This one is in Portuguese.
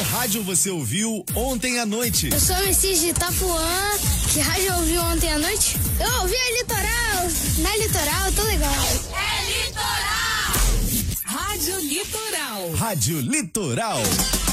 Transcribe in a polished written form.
rádio você ouviu ontem à noite? Eu sou o Messias de Itapuã. Que rádio eu ouvi ontem à noite? Eu ouvi a Litoral. Na Litoral, tô legal. É Litoral! Rádio Litoral. Rádio Litoral.